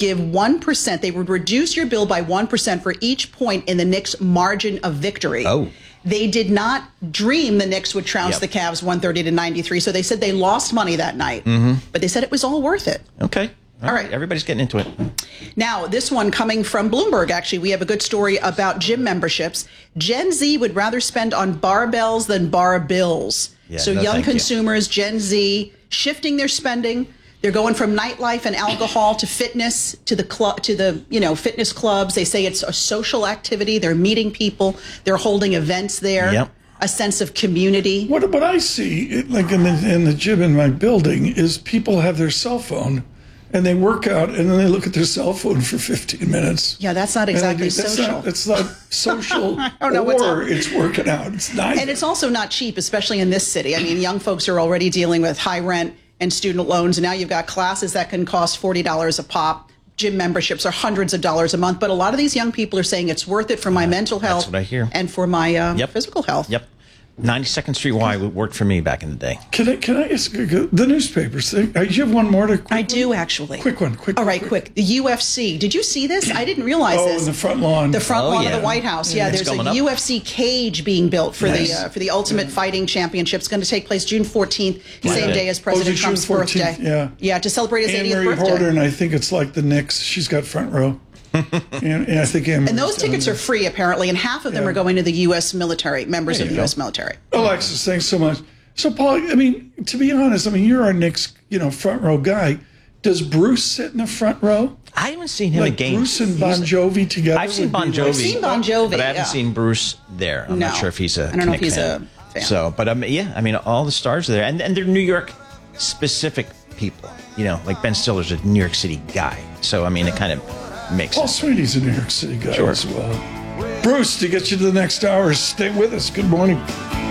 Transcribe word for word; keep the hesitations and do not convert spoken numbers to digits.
give one percent. They would reduce your bill by one percent for each point in the Knicks' margin of victory. Oh. They did not dream the Knicks would trounce Yep. the Cavs one thirty to ninety-three, so they said they lost money that night. Mm-hmm. But they said it was all worth it. Okay. All, all right. right. Everybody's getting into it. Now, this one coming from Bloomberg, actually, we have a good story about gym memberships. Gen Z would rather spend on barbells than bar bills. Yeah, so no, young thank you. consumers, Gen Z, shifting their spending. They're going from nightlife and alcohol to fitness, to the club, to the you know fitness clubs. They say it's a social activity. They're meeting people. They're holding events there. Yep. A sense of community. What what I see, it, like in the in the gym in my building, is people have their cell phone, and they work out, and then they look at their cell phone for fifteen minutes. Yeah, that's not And I exactly think that's social. Not, it's not social, I don't know what's or up. it's working out. It's neither. And it's also not cheap, especially in this city. I mean, young folks are already dealing with high rent and student loans, and now you've got classes that can cost forty dollars a pop. Gym memberships are hundreds of dollars a month, but a lot of these young people are saying it's worth it for my mental health what I hear. and for my uh, Yep. physical health. Yep. ninety-second Street Y worked for me back in the day. Can I can I ask you- the newspapers thing? Uh, you have one more to? Quick I one? do, actually. Quick one, quick. All one, right, quick. The U F C. Did you see this? I didn't realize Oh, this. in the front lawn. The front Oh, lawn yeah. of the White House. Yeah, It's there's going a up. U F C cage being built for Nice. the uh, for the Ultimate Fighting Championship. It's going to take place June fourteenth, same Yeah. day as Oh, President is it June Trump's fourteenth? birthday. Yeah. Yeah, to celebrate his Anne eightieth Marie birthday. Horder, and I think it's like the Knicks. She's got front row. and, and I think Anne And those tickets are free, apparently, and half of them Yeah. are going to the U S military, members There of the you U S go. military. Alexis, thanks so much. So, Paul, I mean, to be honest, I mean, you're our Knicks, you know, front row guy. Does Bruce sit in the front row? I haven't seen him Like in games. Bruce and Bon He's- Jovi together? I've seen would Bon be Jovi. like- I've seen Bon Jovi, but I haven't yeah. seen Bruce there. I'm No. not sure if he's a I don't know if Knick he's fan. a fan. So, but um, yeah, I mean, all the stars are there, and and they're New York specific people. You know, like Ben Stiller's a New York City guy. So, I mean, it kind of makes Paul sense. Sweeney's a New York City guy Sure. as well. Bruce, to get you to the next hour, stay with us. Good morning.